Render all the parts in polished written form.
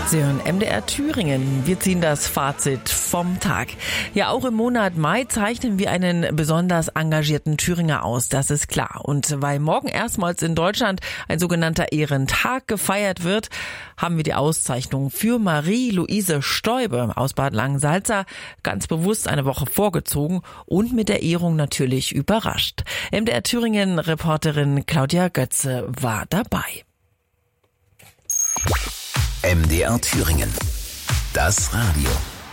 Sie hören MDR Thüringen. Wir ziehen das Fazit vom Tag. Ja, auch im Monat Mai zeichnen wir einen besonders engagierten Thüringer aus, das ist klar. Und weil morgen erstmals in Deutschland ein sogenannter Ehrentag gefeiert wird, haben wir die Auszeichnung für Marie-Luise Stäube aus Bad Langensalza ganz bewusst eine Woche vorgezogen und mit der Ehrung natürlich überrascht. MDR Thüringen-Reporterin Claudia Götze war dabei. MDR Thüringen. Das Radio.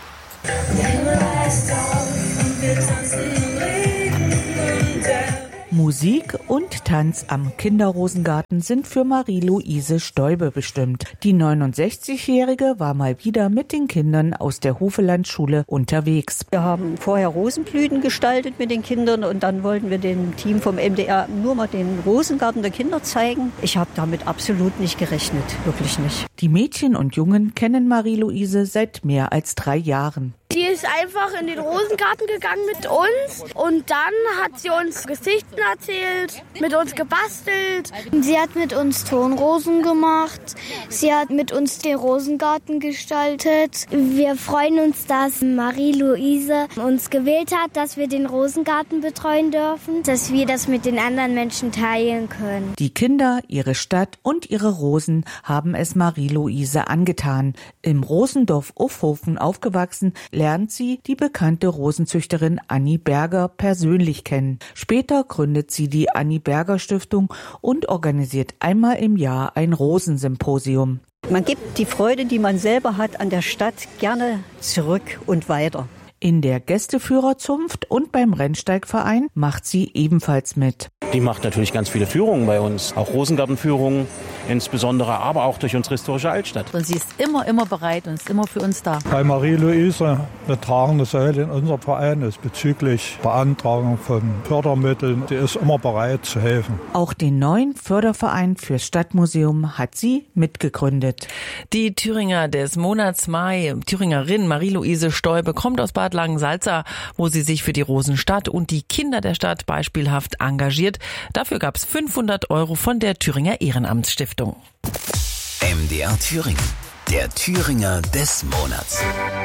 Musik und Tanz am Kinderrosengarten sind für Marie-Luise Stäube bestimmt. Die 69-Jährige war mal wieder mit den Kindern aus der Hofelandschule unterwegs. Wir haben vorher Rosenblüten gestaltet mit den Kindern und dann wollten wir dem Team vom MDR nur mal den Rosengarten der Kinder zeigen. Ich habe damit absolut nicht gerechnet, wirklich nicht. Die Mädchen und Jungen kennen Marie-Luise seit mehr als 3 Jahren. Sie ist einfach in den Rosengarten gegangen mit uns und dann hat sie uns Geschichten erzählt, mit uns gebastelt. Sie hat mit uns Tonrosen gemacht, sie hat mit uns den Rosengarten gestaltet. Wir freuen uns, dass Marie-Luise uns gewählt hat, dass wir den Rosengarten betreuen dürfen, dass wir das mit den anderen Menschen teilen können. Die Kinder, ihre Stadt und ihre Rosen haben es Marie-Luise angetan. Im Rosendorf Ufhofen aufgewachsen, lernt sie die bekannte Rosenzüchterin Annie Berger persönlich kennen. Später gründet sie die Annie Berger Stiftung und organisiert einmal im Jahr ein Rosensymposium. Man gibt die Freude, die man selber hat an der Stadt, gerne zurück und weiter. In der Gästeführerzunft und beim Rennsteigverein macht sie ebenfalls mit. Die macht natürlich ganz viele Führungen bei uns, auch Rosengartenführungen insbesondere, aber auch durch unsere historische Altstadt. Und sie ist immer bereit und ist immer für uns da. Bei Marie-Luise eine tragende Säule in unserem Verein ist bezüglich Beantragung von Fördermitteln. Sie ist immer bereit zu helfen. Auch den neuen Förderverein fürs Stadtmuseum hat sie mitgegründet. Die Thüringer des Monats Mai, Thüringerin Marie-Luise Stäube, kommt aus Bad Langensalza, wo sie sich für die Rosenstadt und die Kinder der Stadt beispielhaft engagiert. Dafür gab es 500 € von der Thüringer Ehrenamtsstiftung. MDR Thüringen. Der Thüringer des Monats.